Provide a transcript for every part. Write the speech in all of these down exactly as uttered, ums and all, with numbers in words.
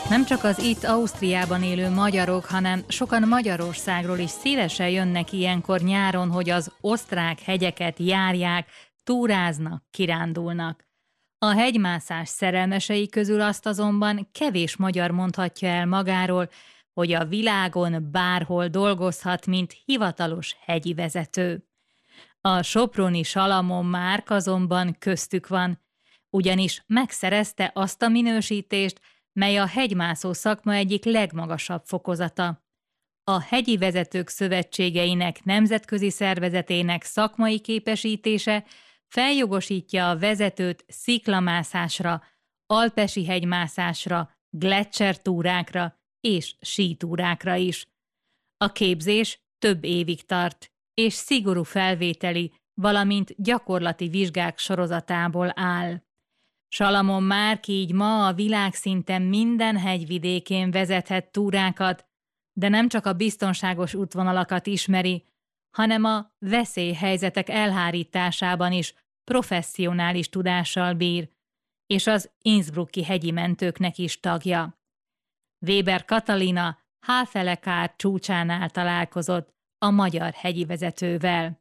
Nem csak az itt Ausztriában élő magyarok, hanem sokan Magyarországról is szívesen jönnek ilyenkor nyáron, hogy az osztrák hegyeket járják, túráznak, kirándulnak. A hegymászás szerelmesei közül azt azonban kevés magyar mondhatja el magáról, hogy a világon bárhol dolgozhat, mint hivatalos hegyi vezető. A soproni Salamon Márk azonban köztük van, ugyanis megszerezte azt a minősítést, mely a hegymászó szakma egyik legmagasabb fokozata. A Hegyi Vezetők Szövetségeinek nemzetközi szervezetének szakmai képesítése feljogosítja a vezetőt sziklamászásra, alpesi hegymászásra, gleccsertúrákra és sítúrákra is. A képzés több évig tart, és szigorú felvételi, valamint gyakorlati vizsgák sorozatából áll. Salamon Márk így ma a világszinten minden hegyvidékén vezethet túrákat, de nem csak a biztonságos útvonalakat ismeri, hanem a veszélyhelyzetek elhárításában is professzionális tudással bír, és az innsbrucki hegyi mentőknek is tagja. Weber Katalina Havelekár csúcsánál találkozott a magyar hegyi vezetővel.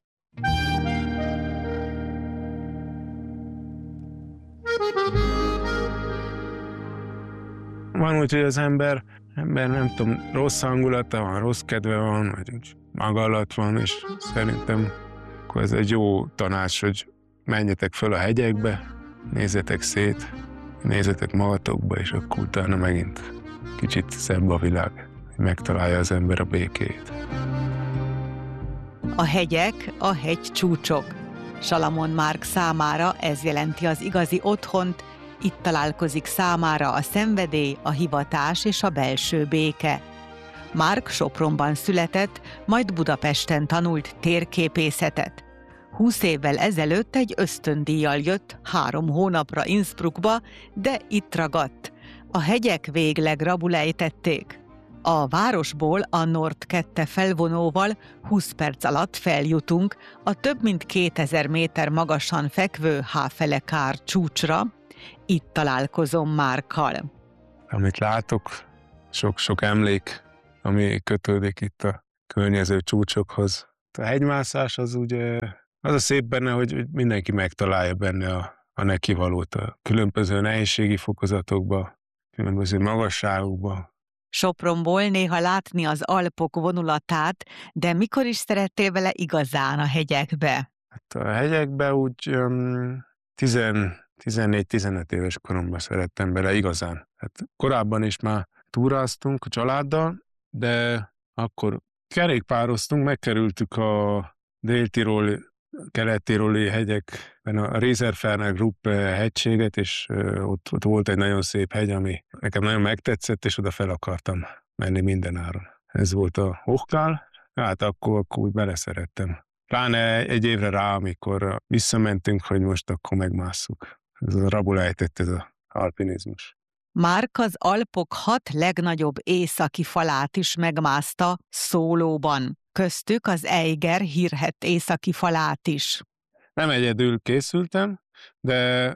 Van úgy, hogy az ember, ember nem tudom, rossz hangulata van, rossz kedve van, vagy maga alatt van, és szerintem akkor ez egy jó tanács, hogy menjetek föl a hegyekbe, nézzetek szét, nézzetek magatokba, és akkor utána megint kicsit szebb a világ, hogy megtalálja az ember a békét. A hegyek, a hegycsúcsok. Salamon Márk számára ez jelenti az igazi otthont, itt találkozik számára a szenvedély, a hivatás és a belső béke. Márk Sopronban született, majd Budapesten tanult térképészetet. Húsz évvel ezelőtt egy ösztöndíjjal jött három hónapra Innsbruckba, de itt ragadt. A hegyek végleg rabul ejtették. A városból a Nord kettő felvonóval húsz perc alatt feljutunk a több mint kétezer méter magasan fekvő Havelekár csúcsra. Itt találkozom Márkkal. Amit látok, sok-sok emlék, ami kötődik itt a környező csúcsokhoz. A hegymászás az ugye, az a szép benne, hogy mindenki megtalálja benne a, a nekivalót a különböző nehézségi fokozatokba, különböző magasságokba. Sopronból néha látni az Alpok vonulatát, de mikor is szerettél vele igazán a hegyekbe? Hát a hegyekbe úgy um, tizennégy-tizenöt éves koromban szerettem bele igazán. Hát korábban is már túráztunk a családdal, de akkor kerékpároztunk, megkerültük a dél-tiroli, kelet-tiroli hegyekben a Rieserferner Gruppe hegységet, és ott, ott volt egy nagyon szép hegy, ami nekem nagyon megtetszett, és oda fel akartam menni mindenáron. Ez volt a Hochkál, hát akkor, akkor úgy beleszerettem. Pláne egy évre rá, amikor visszamentünk, hogy most akkor megmásszuk. Ez a rabul ejtett, ez az alpinizmus. Márk az Alpok hat legnagyobb északi falát is megmászta szólóban. Köztük az Eiger hírhett északi falát is. Nem egyedül készültem, de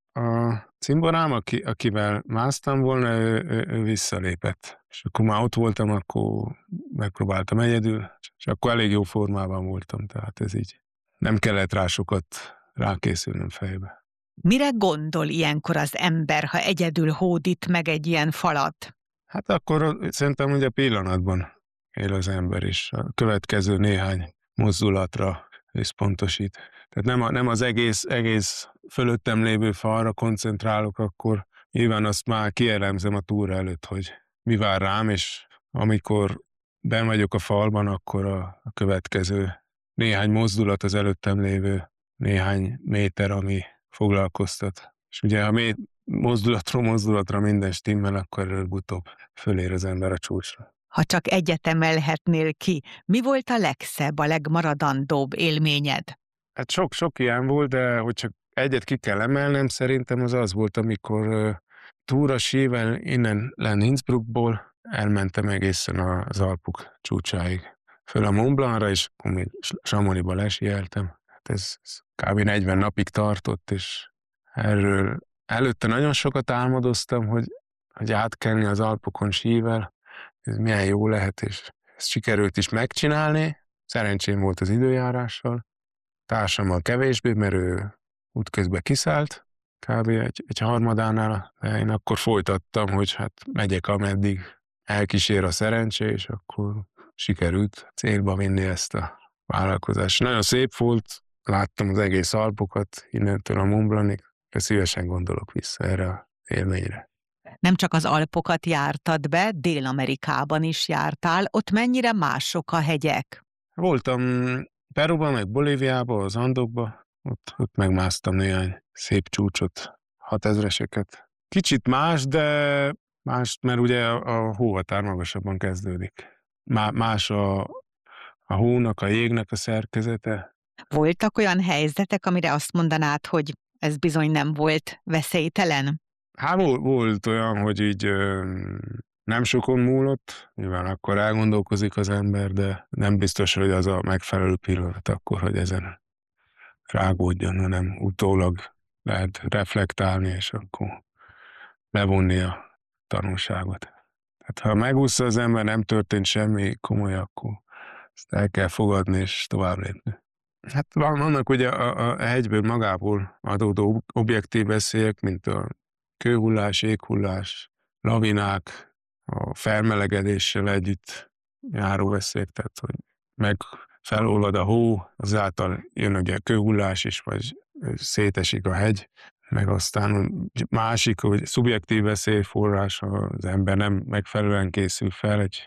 a cimborám, aki, akivel másztam volna, ő, ő, ő visszalépett. És akkor már ott voltam, akkor megpróbáltam egyedül, és akkor elég jó formában voltam, tehát ez így. Nem kellett rá sokat rákészülnöm fejbe. Mire gondol ilyenkor az ember, ha egyedül hódít meg egy ilyen falat? Hát akkor szerintem ugye pillanatban él az ember is. A következő néhány mozdulatra összpontosít. Tehát nem, a, nem az egész, egész fölöttem lévő falra koncentrálok, akkor nyilván azt már kielemzem a túra előtt, hogy mi vár rám, és amikor benn vagyok a falban, akkor a, a következő néhány mozdulat az előttem lévő néhány méter, ami foglalkoztat. És ugye, ha még mozdulatról mozdulatra minden stimmel, akkor előbb-utóbb fölér az ember a csúcsra. Ha csak egyet emelhetnél ki, mi volt a legszebb, a legmaradandóbb élményed? Hát sok-sok ilyen volt, de hogy csak egyet ki kell emelnem, szerintem az az volt, amikor uh, túra sível innen len Innsbruckból elmentem egészen az Alpok csúcsáig. Föl a Mont Blancra, és akkor még Chamonixba lesíeltem. Hát ez, ez kb. negyven napig tartott, és erről előtte nagyon sokat álmodoztam, hogy hogy átkelni az Alpokon sível, ez milyen jó lehet, és ezt sikerült is megcsinálni. Szerencsém volt az időjárással. Társammal kevésbé, mert ő útközben kiszállt, kb. egy, egy harmadánál, de én akkor folytattam, hogy hát megyek, ameddig elkísér a szerencsé, és akkor sikerült célba vinni ezt a vállalkozást. Nagyon szép volt, láttam az egész Alpokat, innentől a Mont Blancig, és szívesen gondolok vissza erre a élményre. Nem csak az Alpokat jártad be, Dél-Amerikában is jártál, ott mennyire mások a hegyek? Voltam Peruban, meg Bolíviában, az Andokban, ott, ott megmásztam néhány szép csúcsot, hatezreseket. Kicsit más, de más, mert ugye a, a hóhatár magasabban kezdődik. Má, más a, a hónak, a jégnek a szerkezete. Voltak olyan helyzetek, amire azt mondanád, hogy ez bizony nem volt veszélytelen? Hát volt, volt olyan, hogy így ö, nem sokon múlott, nyilván akkor elgondolkozik az ember, de nem biztos, hogy az a megfelelő pillanat akkor, hogy ezen rágódjon, hanem utólag lehet reflektálni, és akkor levonni a tanulságot. Tehát ha megúszza az ember, nem történt semmi komoly, akkor ezt el kell fogadni, és tovább lépni. Hát vannak ugye a, a hegyből magából adódó objektív veszélyek, mint a kőhullás, éghullás, lavinák, a felmelegedéssel együtt járó veszélyek, tehát hogy meg felolvad a hó, azáltal jön ugye a kőhullás is, vagy szétesik a hegy, meg aztán másik, hogy szubjektív veszélyforrás, az ember nem megfelelően készül fel egy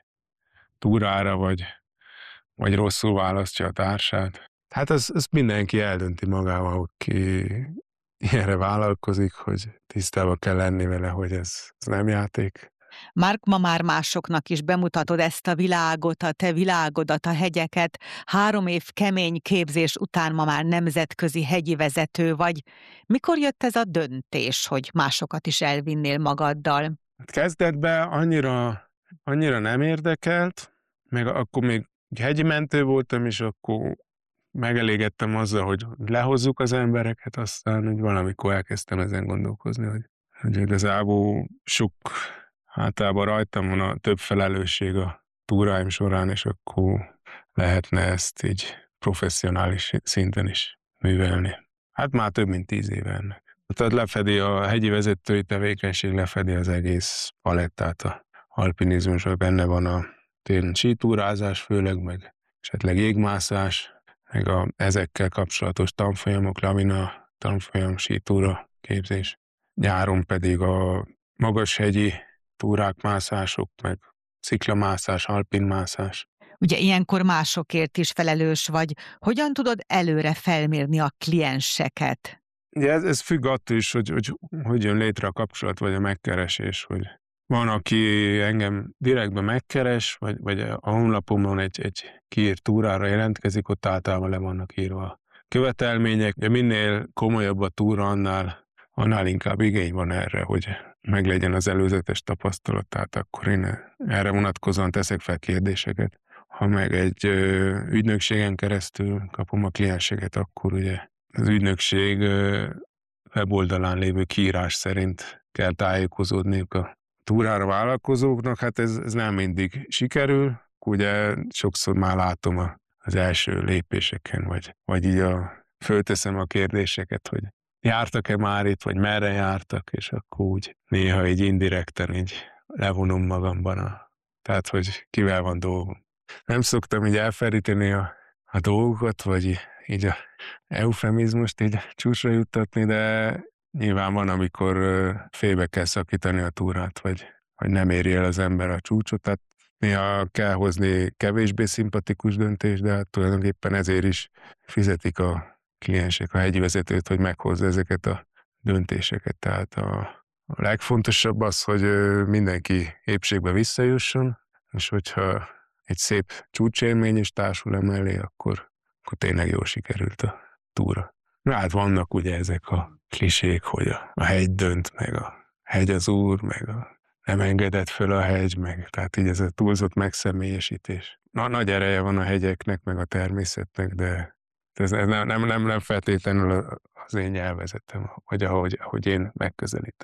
túrára, vagy, vagy rosszul választja a társát. Hát ez, ez mindenki eldönti magával, aki ilyenre vállalkozik, hogy tisztában kell lenni vele, hogy ez, ez nem játék. Márk, ma már másoknak is bemutatod ezt a világot, a te világodat, a hegyeket. Három év kemény képzés után ma már nemzetközi hegyi vezető vagy. Mikor jött ez a döntés, hogy másokat is elvinnél magaddal? Kezdetben annyira, annyira nem érdekelt, meg akkor még hegyi mentő voltam, és akkor megelégedtem azzal, hogy lehozzuk az embereket, aztán hogy valamikor elkezdtem ezen gondolkozni, hogy, hogy igazából sok általában rajtam van a több felelősség a túráim során, és akkor lehetne ezt így professzionális szinten is művelni. Hát már több mint tíz éve ennek. Tehát lefedi a hegyi vezetői tevékenység, lefedi az egész palettát a alpinizmusban, benne van a téren sítúrázás, főleg meg esetleg jégmászás, meg a ezekkel kapcsolatos tanfolyamok, lavina tanfolyam, sítúra képzés. Nyáron pedig a magashegyi túrák, mászások, meg sziklamászás, alpinmászás. Ugye ilyenkor másokért is felelős vagy. Hogyan tudod előre felmérni a klienseket? Ugye ez, ez függ attól is, hogy, hogy hogy jön létre a kapcsolat, vagy a megkeresés, hogy van, aki engem direktben megkeres, vagy, vagy a honlapomon egy, egy kiírt túrára jelentkezik, ott általában le vannak írva a követelmények. De minél komolyabb a túra, annál, annál inkább igény van erre, hogy meglegyen az előzetes tapasztalat, tehát akkor én erre vonatkozóan teszek fel kérdéseket. Ha meg egy ö, ügynökségen keresztül kapom a klienseket, akkor ugye az ügynökség ö, weboldalán lévő kiírás szerint kell tájékozódniuk a túrára vállalkozóknak. Hát ez, ez nem mindig sikerül, ugye sokszor már látom a, az első lépéseken, vagy, vagy így a, fölteszem a kérdéseket, hogy jártak-e már itt, vagy merre jártak, és akkor úgy néha így indirekten így levonom magamban, a, tehát hogy kivel van dolgom. Nem szoktam így elferíteni a, a dolgokat, vagy így a eufemizmust így csúcsra juttatni, de nyilván van, amikor félbe kell szakítani a túrát, vagy, vagy nem éri el az ember a csúcsot, tehát néha kell hozni kevésbé szimpatikus döntést, de hát tulajdonképpen ezért is fizetik a kliensek, a hegyi vezetőt, hogy meghozza ezeket a döntéseket. Tehát a, a legfontosabb az, hogy mindenki épségbe visszajusson, és hogyha egy szép csúcsélmény is társul emellé, akkor, akkor tényleg jól sikerült a túra. Hát vannak ugye ezek a klisék, hogy a, a hegy dönt, meg a hegy az úr, meg a nem engedett föl a hegy, meg tehát így ez a túlzott megszemélyesítés. Na, nagy ereje van a hegyeknek, meg a természetnek, de ez nem, nem, nem, nem feltétlenül az én nyelvezetem, vagy ahogy, ahogy én megközelítem.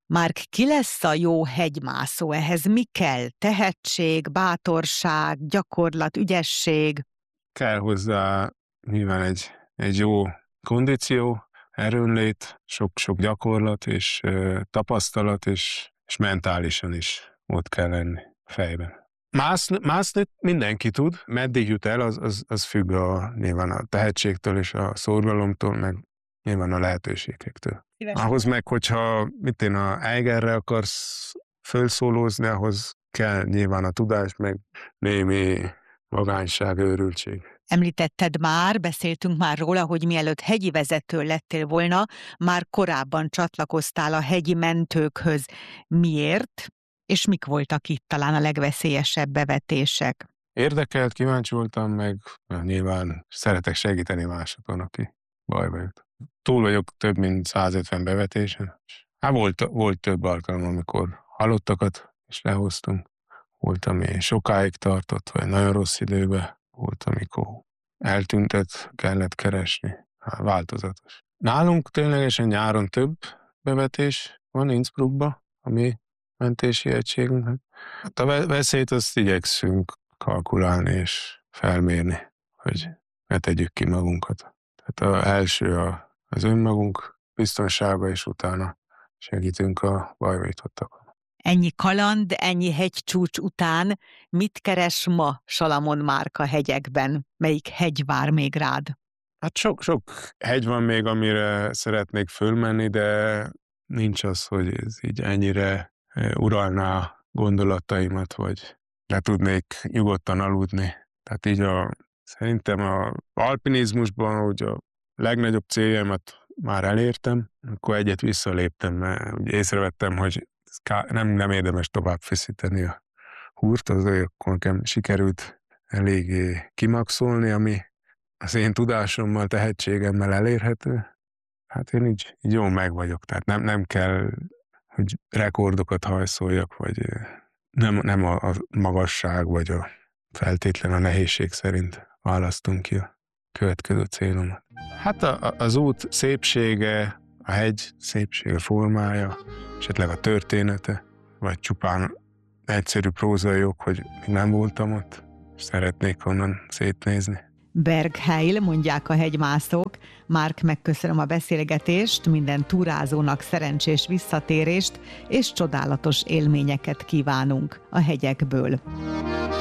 Márk, ki lesz a jó hegymászó? Ehhez mi kell? Tehetség, bátorság, gyakorlat, ügyesség? Kell hozzá nyilván egy, egy jó kondíció, erőnlét, sok-sok gyakorlat és ö, tapasztalat, és, és mentálisan is ott kell lenni fejben. Mászni, mászni mindenki tud, meddig jut el, az, az, az függ a, nyilván a tehetségtől és a szorgalomtól, meg nyilván a lehetőségektől. Szívesen. Ahhoz meg, hogyha mit én a Eigerre akarsz fölszólózni, ahhoz kell nyilván a tudás, meg némi magányság, őrültség. Említetted már, beszéltünk már róla, hogy mielőtt hegyi vezető lettél volna, már korábban csatlakoztál a hegyi mentőkhöz. Miért? És mik voltak itt talán a legveszélyesebb bevetések? Érdekelt, kíváncsi voltam, meg nyilván szeretek segíteni másokon, aki bajba jut. Túl vagyok több mint százötven bevetésen. Hát volt, volt több alkalom, amikor halottakat is lehoztunk. Volt, ami sokáig tartott, vagy nagyon rossz időben. Volt, amikor eltüntet, kellett keresni. Hát változatos. Nálunk ténylegesen nyáron több bevetés van Innsbruckban, ami mentési egységünk. Hát a veszélyt azt igyekszünk kalkulálni és felmérni, hogy ne tegyük ki magunkat. Tehát az első a, az önmagunk biztonsága, és utána segítünk a bajba jutottakon. Ennyi kaland, ennyi hegycsúcs után mit keres ma Salamon Márk a hegyekben? Melyik hegy vár még rád? Hát sok-sok hegy van még, amire szeretnék fölmenni, de nincs az, hogy ez így ennyire uralná gondolataimat, vagy le tudnék nyugodtan aludni. Tehát így a, szerintem a alpinizmusban, hogy a legnagyobb céljaimat már elértem, akkor egyet visszaléptem, mert úgy észrevettem, hogy nem, nem érdemes tovább feszíteni a húrt, az akkor nekem sikerült eléggé kimaxolni, ami az én tudásommal, tehetségemmel elérhető. Hát én így, így jól meg vagyok, tehát nem, nem kell, hogy rekordokat hajszoljak, vagy nem, nem a, a magasság, vagy a feltétlen a nehézség szerint választunk ki a következő célomat. Hát a, a, az út szépsége, a hegy szépsége, formája, esetleg a története, vagy csupán egyszerű prózai jog, hogy még nem voltam ott, és szeretnék onnan szétnézni. Bergheil, mondják a hegymászók. Márk, megköszönöm a beszélgetést, minden túrázónak szerencsés visszatérést, és csodálatos élményeket kívánunk a hegyekből.